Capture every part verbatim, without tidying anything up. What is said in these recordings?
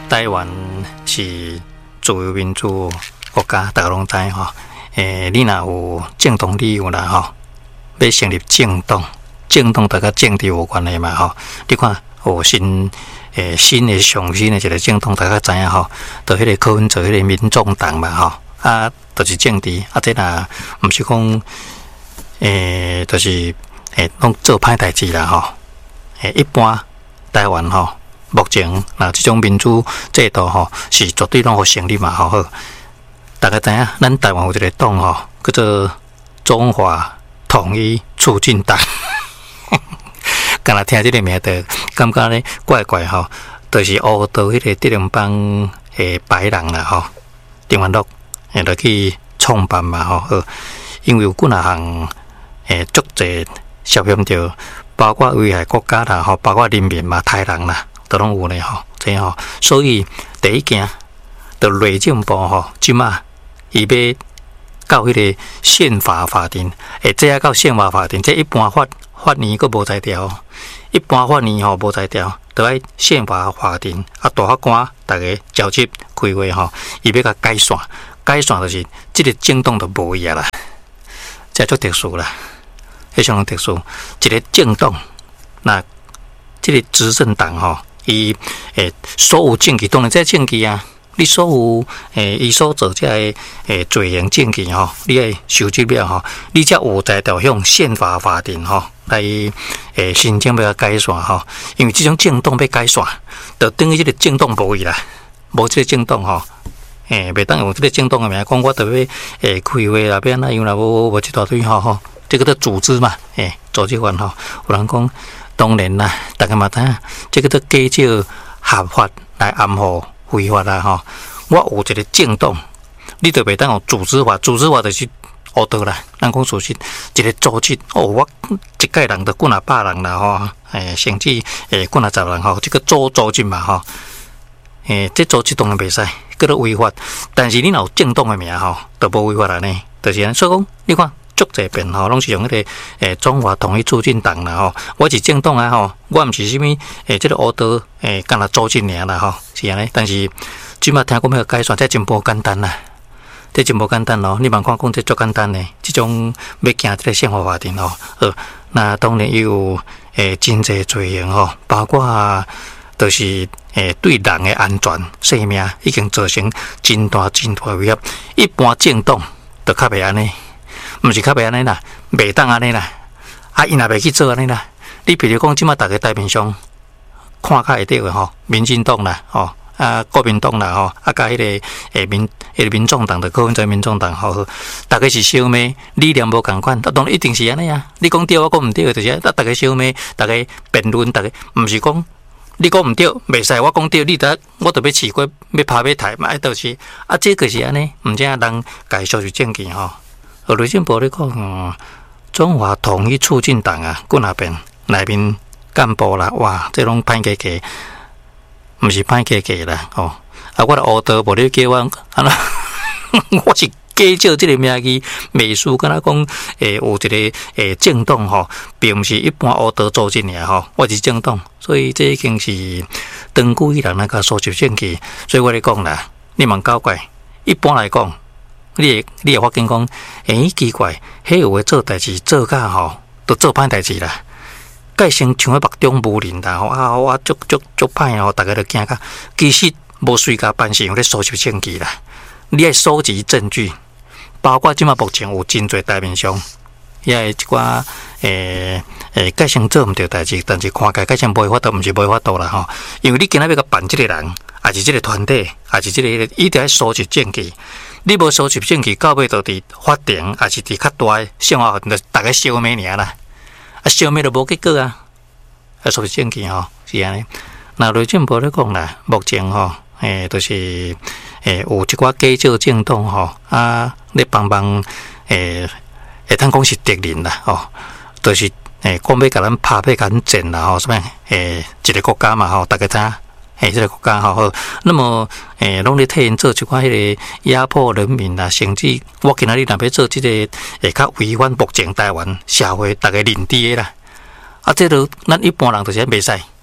台湾是自由民主国家，大家拢知吼。诶，你若有政党理由啦吼，要成立政党，政党大家政治有关系嘛吼。你看，有新诶新的上新的一个政党，大家知影吼，就迄个柯文哲迄个民众党嘛吼，啊，就是政治，啊，这若毋是讲诶，就是诶，拢做歹代志啦吼。诶，一般台湾吼。目前，那这种民主制度吼，是绝对拢好成立嘛，好好。大家知影，咱台湾有一个党吼，叫做中华统一促进党。刚才听这个名的，感觉咧怪怪吼，就是乌道迄个德林邦诶白人啦吼，丁文乐诶来去创办嘛吼，因为有几啊项诶足侪涉嫌着，包括危害国家啦吼，包括人民嘛，台人啦。都拢有呢吼，这吼，所以第一件，就内政部吼，即马伊要到迄个宪法法庭，诶，这要到宪法法庭，这一般法法院佫无才调，一般法院吼无才调，就爱宪法法庭啊，大法官大家交接开会吼，伊要甲改线，改线就是即个政党就无伊啊啦，这足特殊啦，非常特殊，一个政党，那即个执政党吼。伊诶，所有证据当然这证据啊，你所有诶，伊所做这诶诶罪行证据吼，你爱收集了吼，你才有才调向宪法法庭吼来诶申请要改选吼，因为这种政党要改选，就等于这个政党无伊啦，无这个政党吼，诶，袂当用这个政党诶名讲，我特别诶开会啦，变那样啦，无无一大堆吼吼，这个都组织嘛，诶，组织完吼，有人讲。当然啦，大家嘛知影，这个都假借合法来暗护非法啦吼。我有一个政党，你就袂当用组织法，组织法就是黑道啦。咱讲组织一个组织，哦，我一届人就几啊百人啦吼，诶，甚至诶几啊十人吼，这个组组织嘛吼，诶，这组织当然袂使，叫做违法。但是你若有政党的名吼，就无违法啦呢。就是安，所以讲你看。足侪遍吼，拢是用迄个诶中华统一促进党啦吼。我是政党啊吼，我毋是啥物诶，即个黑道诶，干那组织尔啦吼，是安尼。但是即马听讲要改选，这真无简单啦，这真无简单咯。你莫看讲这足简单诶，即种要行即个宪法法庭吼。呃，那当然有诶真侪罪行吼，包括就是诶对人诶安全、性命已经造成真大真大威胁。一般政党就较袂安尼。毋是较袂安尼啦，袂当安尼啦，啊，伊若袂去做安尼啦。你比如讲，即马大家台面上看较会得诶吼，民进党啦，吼啊国民党啦，吼啊甲迄个诶民迄个民众党的柯文哲民众党，吼，大家是小妹，理念无共款，当然一定是安尼啊。你讲对，我讲毋对，就是啊，大家小妹，大家辩论，大家毋是讲你讲毋对，袂使我讲对，你得我特别试过要拍要抬嘛，就是啊，这个是安尼，毋正人家收集证据吼。而内政部咧讲，嗯，中华统一促进党啊，几那边内面干部啦，哇，这拢歹加加，毋是歹加加啦，哦，啊，我的乌道无咧叫我，啊啦，我是假借这个名义，秘书敢若讲，诶，有一个诶政党吼，并毋是一般乌道组织尔吼，我是政党，所以这已经是长久以来那个收集证据，所以我咧讲啦，你蛮搞怪，一般来讲。你会你会发现讲，诶，奇怪，迄有诶做代志做甲吼，都做歹代志啦。改成像迄目中无人啦，吼啊，我足足足歹吼，大家都惊甲。其实无随家办事，用咧收集证据啦。你爱收集证据，包括即马目前有真侪台面上，也系一寡诶诶，改成做毋对代志，但是看起来改成无法度，毋是无法度啦吼。因为你今仔要甲办即个人，还是即个团体，还是即个，一定要收集证据。你无收集证据，到尾就伫法庭，还是伫较大诶宪法法庭，就大家烧灭尔啦。啊，烧灭就无结果啊。啊，收集证据吼，是安尼。那内政部咧讲啦，目前吼，诶，就是诶有一寡假借政党吼，啊，咧帮忙诶，会通讲是敌人啦，吼，就是诶，讲要甲咱拍，要甲咱战啦，吼，什么诶，一个国家嘛，吼，大家知影。诶，这个国家吼，那么诶，拢咧替因做一寡迄个压迫人民啦，甚至我今仔日若要做即、这个诶，较违反目前台湾社会大家认知诶啦。啊，这都咱一般人就是袂使，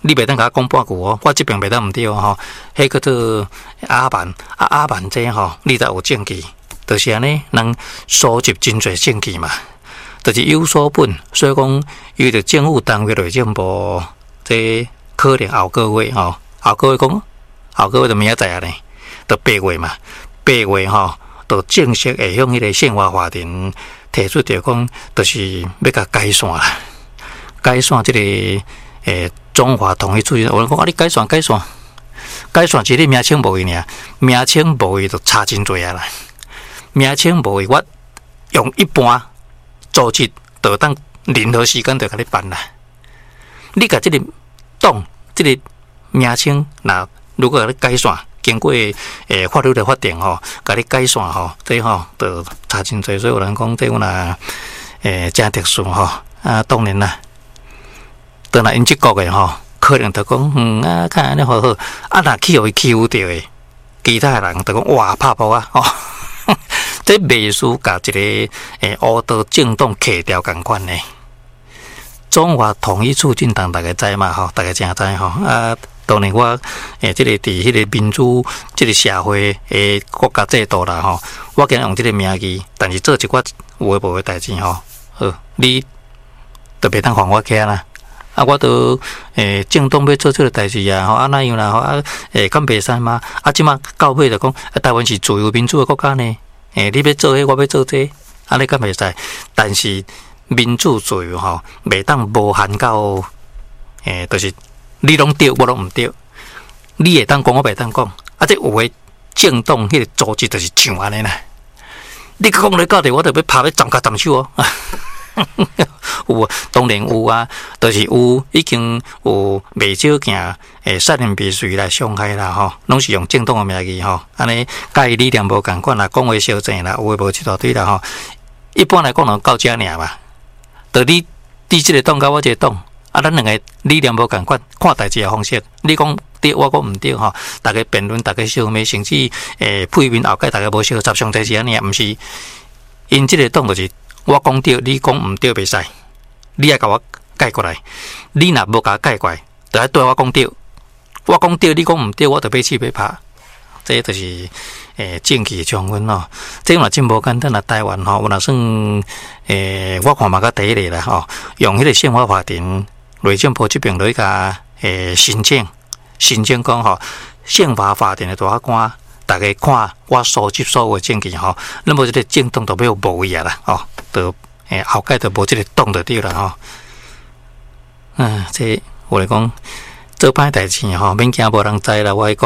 你袂当甲我讲半句哦，我这边袂当毋对吼。迄个做阿办啊阿办这吼，你才有证据，就是安尼，人收集真侪证据嘛，就是有所本。所以讲，伊着政府单位内政部，这可能后个月吼，后个月讲，后个月就明仔载啊呢，就八月嘛，八月吼，就正式会向迄个宪法法庭提出着讲，就是要甲改线啦，改线即、這个诶。中华统一促进，我讲啊，你改选改选，改选是你名称无伊尔，名称无伊就差真多啊啦。名称无伊，我用一般组织就当任何时间就甲你办啦。你甲即个党即、這个名称，那如果甲你改选，经过诶法律的法定吼，甲你改选吼，这吼就差真多。所以有人讲这有若诶真特殊吼，啊当然啦。当然，因即国诶吼，可能就讲，嗯啊，看安尼好好，啊，若去互伊欺负着诶，其他人就讲哇，拍波啊，吼，这袂输甲一个诶乌道政党揢掉共款诶。中华统一促进党大家知嘛吼，大家真知吼啊。当然我诶，即、這个伫迄个民主即、這个社会诶国家制度啦吼，我今日用即个名义，但是做一寡有诶无诶代志吼，好，你就袂当还我起啦。啊，我都诶正当要做这个代志啊，吼啊那样啦，吼啊诶，敢袂使吗？啊，即马到尾就讲，啊，台湾是自由民主的国家呢，诶，你要做迄，我要做这，啊，你敢袂使？但是民主自由吼，袂当无限到诶，就是你拢对，我拢毋对，你会当讲，我袂当讲，啊，这有诶政党迄个组织就是像安尼啦，你讲咧到底，我就要拍要斩脚斩手哦。有啊，当然有啊，就是有已经有未少件诶，杀人未遂啦、伤害啦，吼，拢是用正当诶名义吼，安尼甲伊理念无共款啦，讲话小正啦，有诶无一大堆啦，吼。一般来讲，就到遮尔嘛。就你你即个党甲我即个党，啊，咱两个理念无共款，看代志诶方式，你讲对，我讲毋对吼，大家辩论，大家相骂，甚至诶配面后盖大家无相插上代志安尼，毋是因即个党就是。我讲对，你讲毋对，袂使。你爱甲我改过来，你若无甲我改过来，就爱对我讲对。我讲对，你讲毋对，我就要气要拍。这就是诶证据充分咯。这嘛真无简单啦，台湾吼，有若算诶，我看嘛甲第一个啦吼，用迄个宪法法庭内政部这边来甲诶申请，申请讲吼，宪法法庭的大法官。大家看我所接所有的证据吼，那么这个政党就要无伊啊啦，吼，就诶后盖就无这个党就对啦吼。嗯，这我来讲做歹代志吼，免惊无人知啦，我来讲。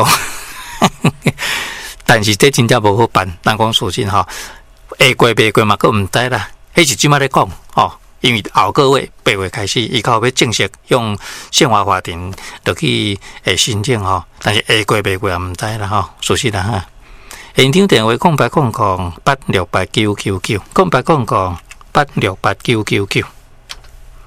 但是这真正无好办，人讲事情吼，下过未过嘛，佫毋知啦。迄是即马咧讲吼。因为后个月八月开始，伊靠要正式用宪法法庭就去诶申请吼，但是下过未过也毋知啦吼，属实啦哈。现场电话空八空空八六八九九九，空八空空八六八九九九。